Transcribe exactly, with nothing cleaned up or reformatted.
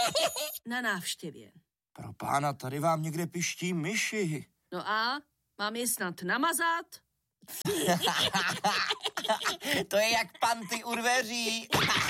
Na návštěvě. Pro pána, tady vám někde piští myši. No a? Mám je snad namazat? To je jak panty u dveří.